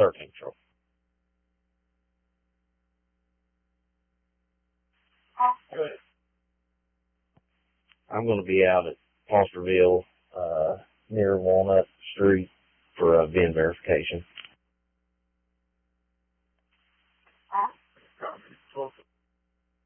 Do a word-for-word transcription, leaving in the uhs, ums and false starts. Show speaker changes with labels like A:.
A: thirteen patrol. I'm going to be out at Fosterville, uh, near Walnut Street for a V I N verification.